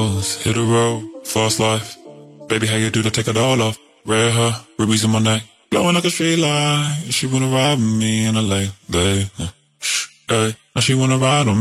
hoes, hit the road, fast life. Baby, how you do to take it all off? Red hair, rubies on my neck, blowing like a street light. She wanna ride with me in LA, babe. Hey, now she wanna ride on me.